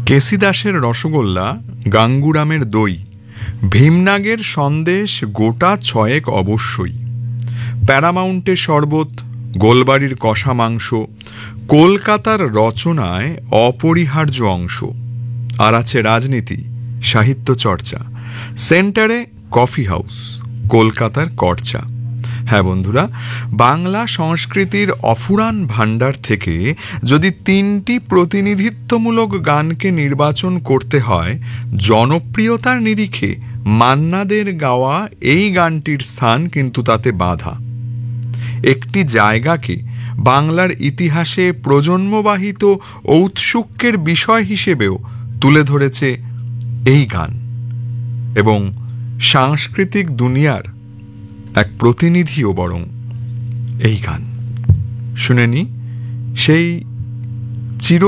কেসি দাসের রসগোল্লা, গাঙ্গুরামের দই, ভীমনাগের সন্দেশ গোটা ছয়েক অবশ্যই, প্যারামাউন্টের শরবত, গোলবাড়ির কষা মাংস কলকাতার রচনায় অপরিহার্য অংশ। আর আছে রাজনীতি, সাহিত্য চর্চা, সেন্টারে কফি হাউস, কলকাতার করচা। হ্যাঁ বন্ধুরা, বাংলা সংস্কৃতির অফুরান ভাণ্ডার থেকে যদি তিনটি প্রতিনিধিত্বমূলক গানকে নির্বাচন করতে হয়, জনপ্রিয়তার নিরিখে মান্নাদের গাওয়া এই গানটির স্থান কিন্তু তাতে বাঁধা। একটি জায়গাকে বাংলার ইতিহাসে প্রজন্মবাহিত ঔৎসুক্যের বিষয় হিসেবেও তুলে ধরেছে এই গান, এবং সাংস্কৃতিক দুনিয়ার এক প্রতিনিধিও বরং এই গান। শুনে নি সেই চির